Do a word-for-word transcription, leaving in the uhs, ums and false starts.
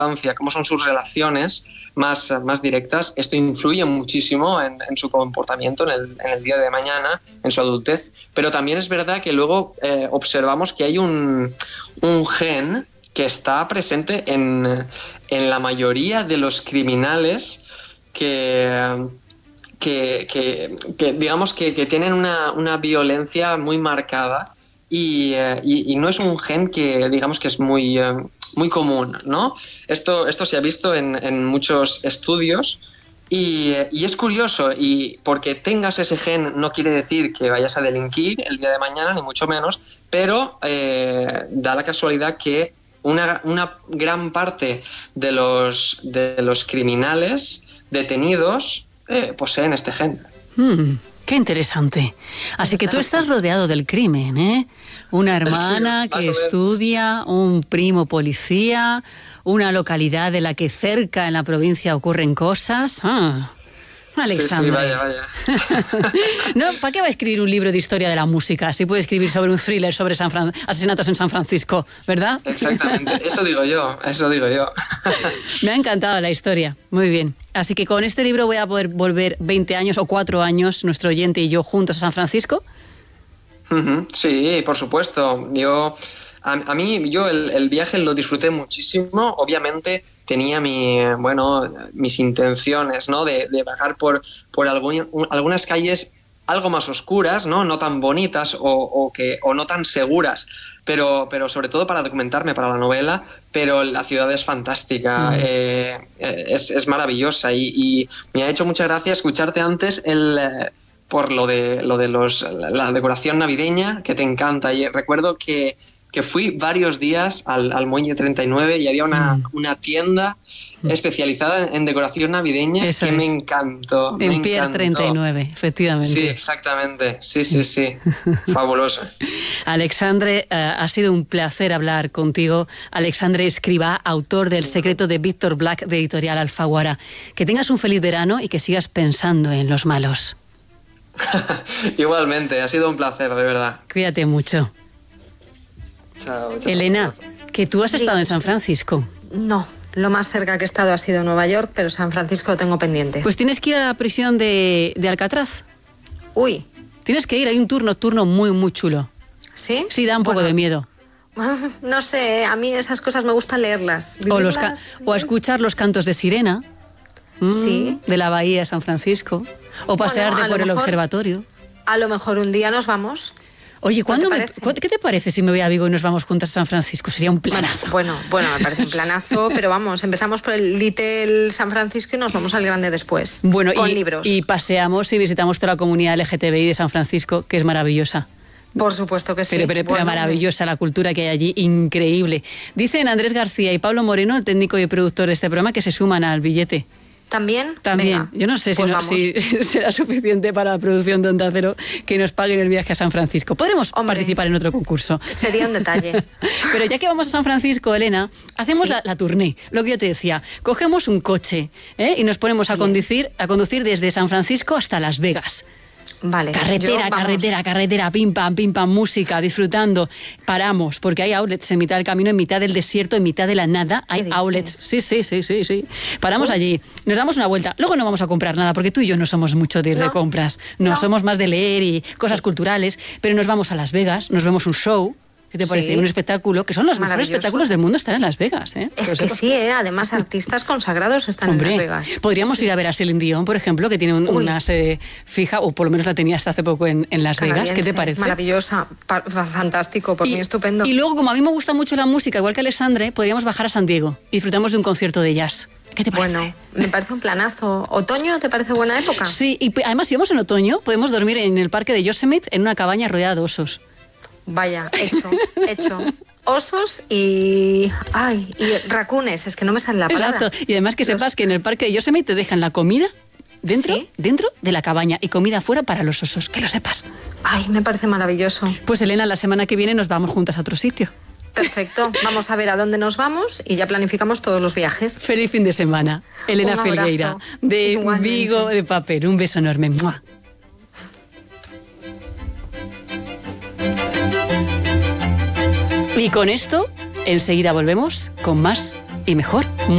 infancia, cómo son sus relaciones más, más directas, esto influye muchísimo en, en su comportamiento en el, en el día de mañana, en su adultez. Pero también es verdad que luego eh, observamos que hay un, un gen que está presente en, en la mayoría de los criminales que... Que, que, que digamos que, que tienen una, una violencia muy marcada y, eh, y, y no es un gen que digamos que es muy, eh, muy común, ¿no? Esto, esto se ha visto en, en muchos estudios y, y es curioso, y porque tengas ese gen no quiere decir que vayas a delinquir el día de mañana, ni mucho menos, pero eh, da la casualidad que una, una gran parte de los, de los criminales detenidos Eh, poseen este gen. Mm, qué interesante. Así que tú estás rodeado del crimen, ¿eh? Una hermana sí, que estudia, un primo policía, una localidad de la que cerca en la provincia ocurren cosas. Ah, Alexandre. Sí, sí, vaya, vaya. No, ¿para qué va a escribir un libro de historia de la música si puede escribir sobre un thriller sobre San Fran- asesinatos en San Francisco, ¿verdad? Exactamente, eso digo yo, eso digo yo. Me ha encantado la historia, muy bien. Así que con este libro voy a poder volver veinte años o cuatro años, nuestro oyente y yo, juntos a San Francisco. Uh-huh, sí, por supuesto. Yo, a, a mí, yo el, el viaje lo disfruté muchísimo. Obviamente tenía mi, bueno, mis intenciones, ¿no? De, de bajar por, por algún, algunas calles algo más oscuras, ¿no? No tan bonitas o, o, que, o no tan seguras, pero, pero sobre todo para documentarme para la novela. Pero la ciudad es fantástica, mm. eh, es, es maravillosa y, y me ha hecho mucha gracia escucharte antes el... Eh, por lo de lo de los la decoración navideña que te encanta. Y recuerdo que, que fui varios días al, al Muelle treinta y nueve y había una, mm. una tienda especializada en, en decoración navideña. Eso que es. me encantó. En me Pier encantó. treinta y nueve, efectivamente. Sí, exactamente. Sí, sí, sí. sí. Fabuloso. Alexandre, uh, ha sido un placer hablar contigo. Alexandre Escrivá, autor del Secreto de Víctor Black, de Editorial Alfaguara. Que tengas un feliz verano y que sigas pensando en los malos. Igualmente, ha sido un placer, de verdad. Cuídate mucho. Chao, chao. Elena, que tú has estado en San Francisco. No, lo más cerca que he estado ha sido Nueva York, pero San Francisco lo tengo pendiente. Pues tienes que ir a la prisión de, de Alcatraz. Uy. Tienes que ir, hay un tour nocturno muy, muy chulo. ¿Sí? Sí, da un poco bueno. de miedo. No sé, a mí esas cosas me gustan leerlas. O, los ca- o a escuchar los cantos de sirena. Mm, sí. De la bahía de San Francisco. O pasearte bueno, por el mejor, observatorio. A lo mejor un día nos vamos. Oye, ¿cuándo me, ¿qué te parece si me voy a Vigo y nos vamos juntas a San Francisco? Sería un planazo. Bueno, bueno, me parece un planazo, pero vamos, empezamos por el Little San Francisco y nos vamos al grande después. Bueno, con y, libros. Y paseamos y visitamos toda la comunidad L G T B I de San Francisco, que es maravillosa. Por supuesto que sí. Pero, pero, pero bueno, maravillosa la cultura que hay allí, increíble. Dicen Andrés García y Pablo Moreno, el técnico y productor de este programa, que se suman al billete. ¿También? También. Venga, yo no sé si, pues no, si será suficiente para la producción de Onda Cero que nos paguen el viaje a San Francisco. Podremos Hombre, participar en otro concurso. Sería un detalle. Pero ya que vamos a San Francisco, Elena, hacemos sí. la, la tournée. Lo que yo te decía, cogemos un coche ¿eh? y nos ponemos a conducir, a conducir desde San Francisco hasta Las Vegas. Vale. Carretera, yo, carretera, carretera, pim pam, pim pam, música, disfrutando. Paramos, porque hay outlets en mitad del camino, en mitad del desierto, en mitad de la nada. Hay outlets. Sí, sí, sí, sí, sí. Paramos uh. allí, nos damos una vuelta. Luego no vamos a comprar nada, porque tú y yo no somos mucho de ir no. de compras. No, no, somos más de leer y cosas sí. culturales. Pero nos vamos a Las Vegas, nos vemos un show. ¿Qué te parece? Sí. Un espectáculo, que son los mejores espectáculos del mundo, están en Las Vegas. ¿eh? Es que sí, ¿eh? Además artistas consagrados están Hombre, en Las Vegas. Podríamos sí. ir a ver a Celine Dion, por ejemplo, que tiene un, una sede fija, o por lo menos la tenía hasta hace poco en, en Las Vegas. ¿Qué te parece? Maravillosa, pa- fantástico, por y, mí estupendo. Y luego, como a mí me gusta mucho la música, igual que Alexandre, podríamos bajar a San Diego y disfrutamos de un concierto de jazz. ¿Qué te parece? Bueno, me parece un planazo. ¿Otoño te parece buena época? Sí, y además si vamos en otoño, podemos dormir en el parque de Yosemite en una cabaña rodeada de osos. Vaya, hecho, hecho. Osos y... Ay, y racunes, es que no me sale la palabra. Exacto, y además que Los... sepas que en el parque de Yosemite te dejan la comida dentro, ¿Sí? dentro de la cabaña y comida fuera para los osos, que lo sepas. Ay, me parece maravilloso. Pues Elena, la semana que viene nos vamos juntas a otro sitio. Perfecto, vamos a ver a dónde nos vamos y ya planificamos todos los viajes. Feliz fin de semana. Elena Felgueira, de Igualmente. Vigo de Papel. Un beso enorme. ¡Mua! Y con esto, enseguida volvemos con más y mejor.